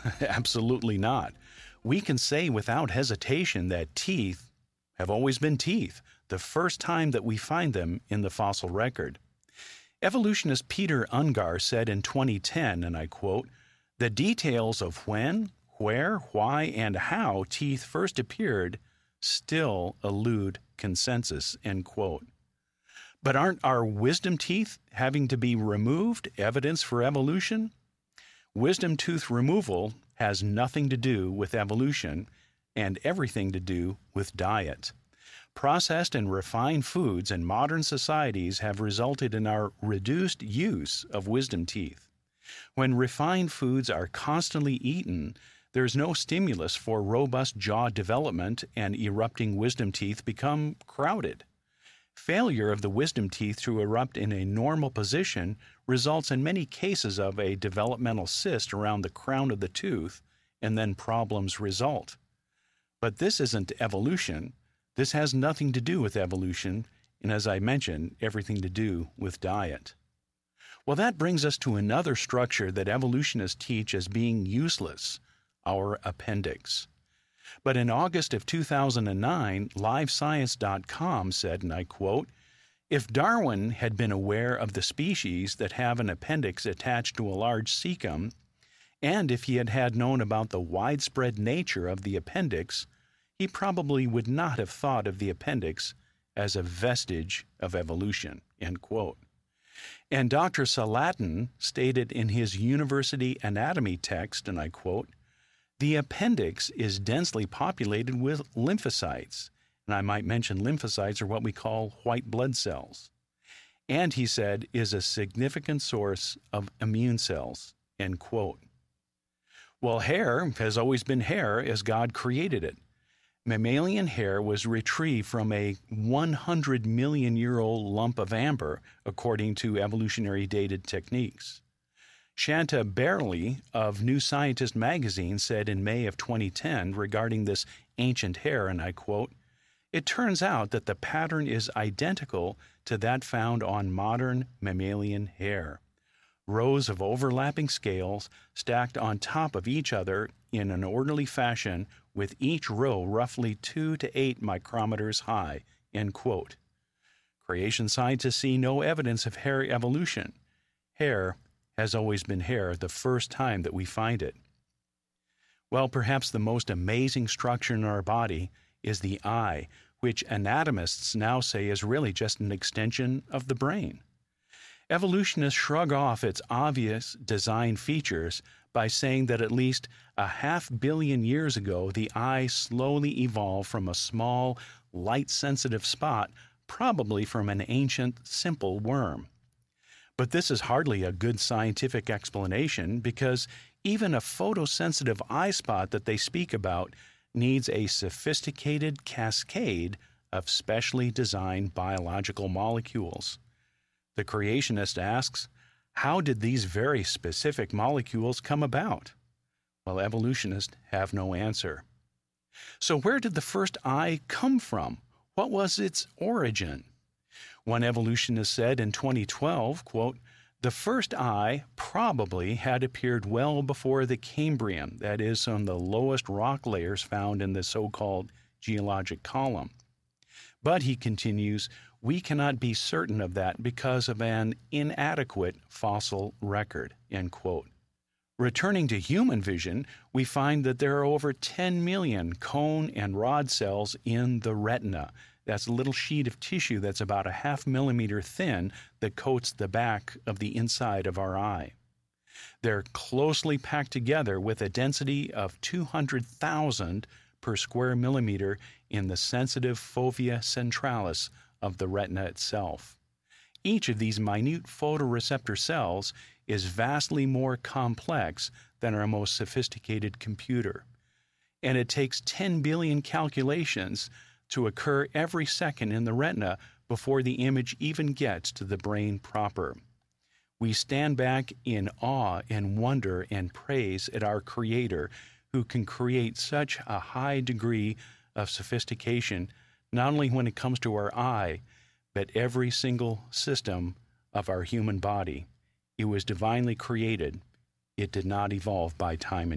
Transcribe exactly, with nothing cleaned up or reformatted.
Absolutely not. We can say without hesitation that teeth have always been teeth, the first time that we find them in the fossil record. Evolutionist Peter Ungar said in twenty ten, and I quote, "The details of when, where, why, and how teeth first appeared still elude consensus," end quote. But aren't our wisdom teeth having to be removed evidence for evolution? Wisdom tooth removal has nothing to do with evolution and everything to do with diet. Processed and refined foods in modern societies have resulted in our reduced use of wisdom teeth. When refined foods are constantly eaten, there's no stimulus for robust jaw development, and erupting wisdom teeth become crowded. Failure of the wisdom teeth to erupt in a normal position results in many cases of a developmental cyst around the crown of the tooth, and then problems result. But this isn't evolution. This has nothing to do with evolution, and as I mentioned, everything to do with diet. Well, that brings us to another structure that evolutionists teach as being useless, our appendix. But in August of two thousand nine, live science dot com said, and I quote, "If Darwin had been aware of the species that have an appendix attached to a large cecum, and if he had had known about the widespread nature of the appendix, he probably would not have thought of the appendix as a vestige of evolution," end quote. And Doctor Salatin stated in his university anatomy text, and I quote, "The appendix is densely populated with lymphocytes," and I might mention lymphocytes are what we call white blood cells, and he said is a significant source of immune cells, end quote. Well, hair has always been hair as God created it. Mammalian hair was retrieved from a one hundred million year old lump of amber, according to evolutionary dated techniques. Shanta Berley of New Scientist magazine said in May of twenty ten regarding this ancient hair, and I quote, "It turns out that the pattern is identical to that found on modern mammalian hair. Rows of overlapping scales stacked on top of each other in an orderly fashion, with each row roughly two to eight micrometers high," end quote. Creation scientists see no evidence of hair evolution. Hair has always been hair the first time that we find it. Well, perhaps the most amazing structure in our body is the eye, which anatomists now say is really just an extension of the brain. Evolutionists shrug off its obvious design features by saying that at least a half billion years ago, the eye slowly evolved from a small, light-sensitive spot, probably from an ancient, simple worm. But this is hardly a good scientific explanation, because even a photosensitive eye spot that they speak about needs a sophisticated cascade of specially designed biological molecules. The creationist asks, how did these very specific molecules come about? Well, evolutionists have no answer. So where did the first eye come from? What was its origin? One evolutionist said in twenty twelve, quote, "The first eye probably had appeared well before the Cambrian, that is, on the lowest rock layers found in the so-called geologic column. But," he continues, "we cannot be certain of that because of an inadequate fossil record," end quote. Returning to human vision, we find that there are over ten million cone and rod cells in the retina. That's a little sheet of tissue that's about a half millimeter thin that coats the back of the inside of our eye. They're closely packed together with a density of two hundred thousand per square millimeter in the sensitive fovea centralis of the retina itself. Each of these minute photoreceptor cells is vastly more complex than our most sophisticated computer, and it takes ten billion calculations to occur every second in the retina before the image even gets to the brain proper. We stand back in awe and wonder and praise at our Creator, who can create such a high degree of sophistication, not only when it comes to our eye, but every single system of our human body. It was divinely created. It did not evolve by time and